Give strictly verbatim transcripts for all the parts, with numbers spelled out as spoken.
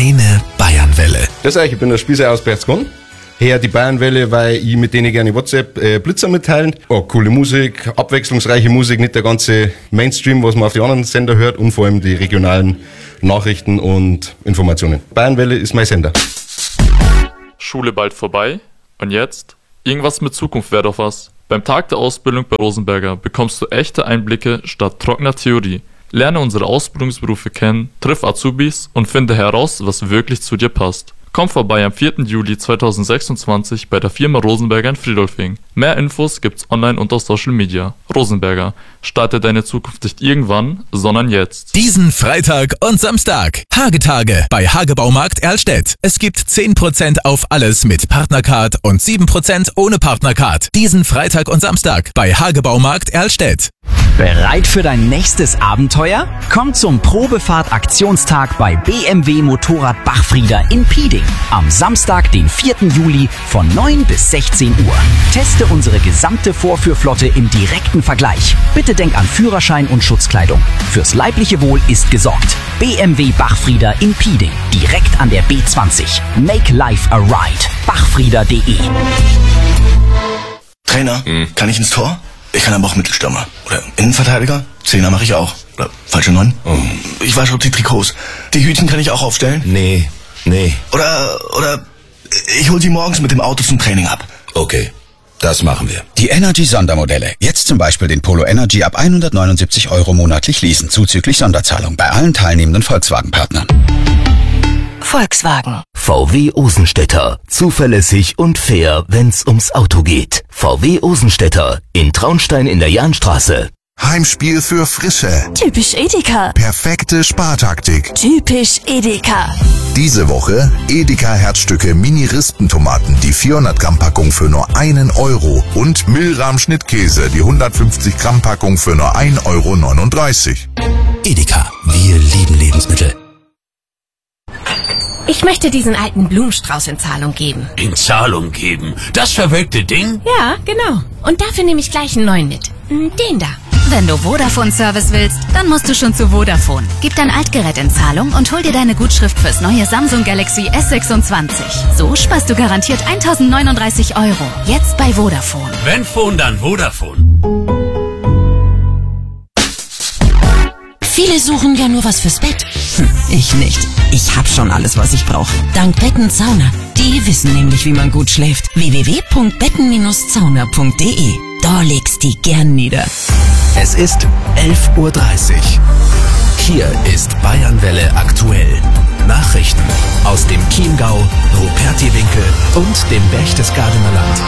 Deine Bayernwelle. Das heißt, ich bin der Spießer aus Berchtesgaden. Her die Bayernwelle, weil ich mit denen gerne WhatsApp äh, Blitzer mitteilen. Oh, coole Musik, abwechslungsreiche Musik, nicht der ganze Mainstream, was man auf die anderen Sender hört, und vor allem die regionalen Nachrichten und Informationen. Bayernwelle ist mein Sender. Schule bald vorbei. Und jetzt? Irgendwas mit Zukunft wäre doch was. Beim Tag der Ausbildung bei Rosenberger bekommst du echte Einblicke statt trockener Theorie. Lerne unsere Ausbildungsberufe kennen, triff Azubis und finde heraus, was wirklich zu dir passt. Komm vorbei am vierten Juli zweitausendsechsundzwanzig bei der Firma Rosenberger in Friedolfing. Mehr Infos gibt's online und auf Social Media. Rosenberger, starte deine Zukunft nicht irgendwann, sondern jetzt. Diesen Freitag und Samstag. Hagetage bei Hagebaumarkt Erlstedt. Es gibt zehn Prozent auf alles mit Partnercard und sieben Prozent ohne Partnercard. Diesen Freitag und Samstag bei Hagebaumarkt Erlstedt. Bereit für dein nächstes Abenteuer? Komm zum Probefahrt-Aktionstag bei B M W Motorrad Bachfrieder in Pieding. Am Samstag, den vierten Juli von neun bis sechzehn Uhr. Teste unsere gesamte Vorführflotte im direkten Vergleich. Bitte denk an Führerschein und Schutzkleidung. Fürs leibliche Wohl ist gesorgt. B M W Bachfrieder in Pieding. Direkt an der B zwanzig. Make life a ride. bachfrieder punkt de. Trainer, hm. kann ich ins Tor? Ich kann aber auch Mittelstürmer. Oder Innenverteidiger? Zehner mache ich auch. Oder falsche Neun? Oh. Ich wasche auch die Trikots. Die Hütchen kann ich auch aufstellen? Nee, nee. Oder, oder ich hol sie morgens mit dem Auto zum Training ab. Okay, das machen wir. Die Energy-Sondermodelle. Jetzt zum Beispiel den Polo Energy ab hundertneunundsiebzig Euro monatlich leasen, zuzüglich Sonderzahlung bei allen teilnehmenden Volkswagen-Partnern. Volkswagen. V W Osenstädter. Zuverlässig und fair, wenn's ums Auto geht. V W Osenstädter in Traunstein in der Jahnstraße. Heimspiel für Frische. Typisch Edeka. Perfekte Spartaktik. Typisch Edeka. Diese Woche Edeka Herzstücke Mini-Rispentomaten, die vierhundert Gramm Packung für nur einen Euro. Und Milram Schnittkäse, die hundertfünfzig Gramm Packung für nur ein Euro neununddreißig. Edeka, wir lieben Lebensmittel. Ich möchte diesen alten Blumenstrauß in Zahlung geben. In Zahlung geben? Das verwelkte Ding? Ja, genau. Und dafür nehme ich gleich einen neuen mit. Den da. Wenn du Vodafone-Service willst, dann musst du schon zu Vodafone. Gib dein Altgerät in Zahlung und hol dir deine Gutschrift fürs neue Samsung Galaxy S sechsundzwanzig. So sparst du garantiert eintausendneununddreißig Euro. Jetzt bei Vodafone. Wenn Phone, dann Vodafone. Viele suchen ja nur was fürs Bett. Hm, ich nicht. Ich hab schon alles, was ich brauche. Dank Betten Sauna. Die wissen nämlich, wie man gut schläft. w w w punkt betten Bindestrich sauna punkt de. Da legst die gern nieder. Es ist elf Uhr dreißig. Hier ist Bayernwelle aktuell. Nachrichten aus dem Chiemgau, Rupertiwinkel und dem Berchtesgadener Land.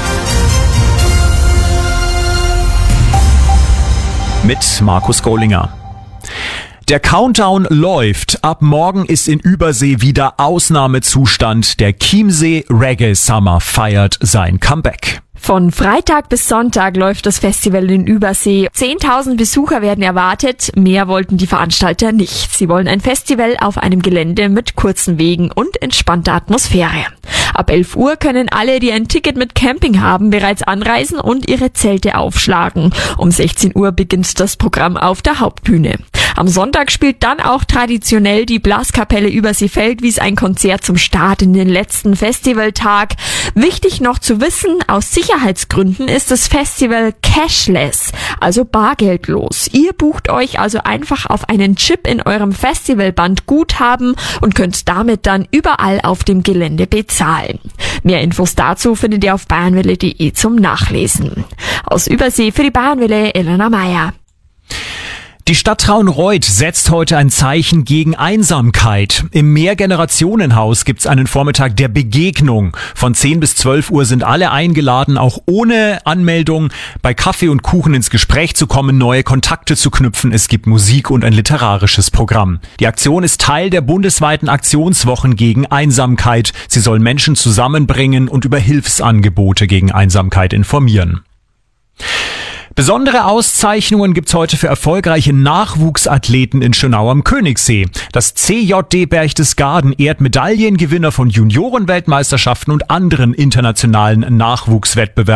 Mit Markus Gollinger. Der Countdown läuft. Ab morgen ist in Übersee wieder Ausnahmezustand. Der Chiemsee Reggae Summer feiert sein Comeback. Von Freitag bis Sonntag läuft das Festival in Übersee. zehntausend Besucher werden erwartet. Mehr wollten die Veranstalter nicht. Sie wollen ein Festival auf einem Gelände mit kurzen Wegen und entspannter Atmosphäre. Ab elf Uhr können alle, die ein Ticket mit Camping haben, bereits anreisen und ihre Zelte aufschlagen. Um sechzehn Uhr beginnt das Programm auf der Hauptbühne. Am Sonntag spielt dann auch traditionell die Blaskapelle Übersee-Feldwies ein Konzert zum Start in den letzten Festivaltag. Wichtig noch zu wissen, aus Sicherheitsgründen ist das Festival cashless, also bargeldlos. Ihr bucht euch also einfach auf einen Chip in eurem Festivalband Guthaben und könnt damit dann überall auf dem Gelände bezahlen. Mehr Infos dazu findet ihr auf bayernwelle punkt de zum Nachlesen. Aus Übersee für die Bayernwelle Elena Meyer. Die Stadt Traunreut setzt heute ein Zeichen gegen Einsamkeit. Im Mehrgenerationenhaus gibt's einen Vormittag der Begegnung. Von zehn bis zwölf Uhr sind alle eingeladen, auch ohne Anmeldung bei Kaffee und Kuchen ins Gespräch zu kommen, neue Kontakte zu knüpfen. Es gibt Musik und ein literarisches Programm. Die Aktion ist Teil der bundesweiten Aktionswochen gegen Einsamkeit. Sie soll Menschen zusammenbringen und über Hilfsangebote gegen Einsamkeit informieren. Besondere Auszeichnungen gibt's heute für erfolgreiche Nachwuchsathleten in Schönau am Königssee. Das C J D Berchtesgaden ehrt Medaillengewinner von Juniorenweltmeisterschaften und anderen internationalen Nachwuchswettbewerben.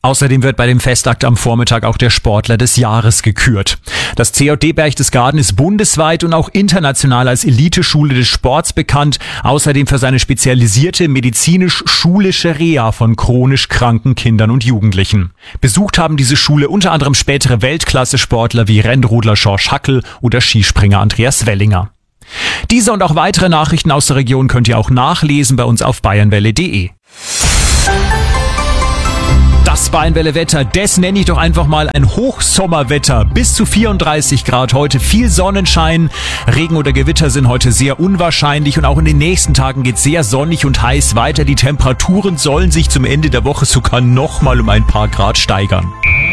Außerdem wird bei dem Festakt am Vormittag auch der Sportler des Jahres gekürt. Das C J D Berchtesgaden ist bundesweit und auch international als Eliteschule des Sports bekannt, außerdem für seine spezialisierte medizinisch-schulische Reha von chronisch kranken Kindern und Jugendlichen. Besucht haben diese Schule unter anderem spätere Weltklasse-Sportler wie Rennrodler Schorsch Hackel oder Skispringer Andreas Wellinger. Diese und auch weitere Nachrichten aus der Region könnt ihr auch nachlesen bei uns auf bayernwelle punkt de. Das Bayernwelle-Wetter, das nenne ich doch einfach mal ein Hochsommerwetter. Bis zu vierunddreißig Grad heute, viel Sonnenschein. Regen oder Gewitter sind heute sehr unwahrscheinlich und auch in den nächsten Tagen geht es sehr sonnig und heiß weiter. Die Temperaturen sollen sich zum Ende der Woche sogar nochmal um ein paar Grad steigern.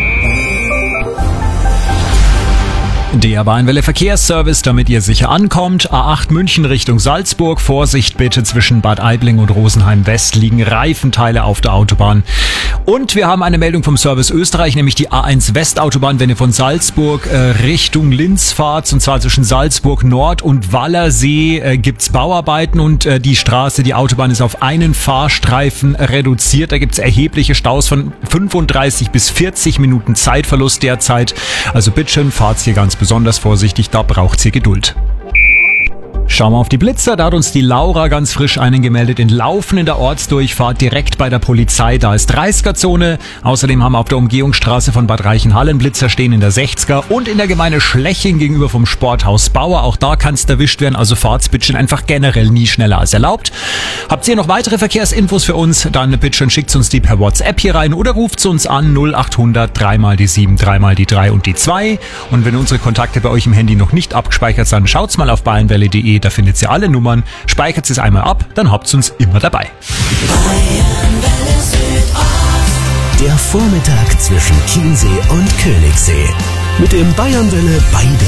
Der Bayernwelle Verkehrsservice, damit ihr sicher ankommt. A acht München Richtung Salzburg. Vorsicht bitte, zwischen Bad Aibling und Rosenheim West liegen Reifenteile auf der Autobahn. Und wir haben eine Meldung vom Service Österreich, nämlich die A eins Westautobahn, wenn ihr von Salzburg äh, Richtung Linz fahrt, und zwar zwischen Salzburg Nord und Wallersee äh, gibt's Bauarbeiten und äh, die Straße, die Autobahn ist auf einen Fahrstreifen reduziert. Da gibt's erhebliche Staus von fünfunddreißig bis vierzig Minuten Zeitverlust derzeit. Also bitteschön, fahrt's hier ganz besonders vorsichtig, da braucht's hier Geduld. Schauen wir auf die Blitzer, da hat uns die Laura ganz frisch einen gemeldet. In Laufen in der Ortsdurchfahrt direkt bei der Polizei, da ist dreißiger-Zone. Außerdem haben wir auf der Umgehungsstraße von Bad Reichenhall Blitzer stehen in der sechziger und in der Gemeinde Schleching gegenüber vom Sporthaus Bauer. Auch da kann es erwischt werden, also fahrt's bitte einfach generell nie schneller als erlaubt. Habt ihr noch weitere Verkehrsinfos für uns, dann bitte schickt uns die per WhatsApp hier rein oder ruft uns an null achthundert drei mal die sieben, drei mal die drei und die zwei. Und wenn unsere Kontakte bei euch im Handy noch nicht abgespeichert sind, schaut's mal auf bayernwelle punkt de. Da findet ihr alle Nummern, speichert es einmal ab, dann habt's uns immer dabei. Der Vormittag zwischen Chiemsee und Königssee. Mit dem Bayernwelle Beide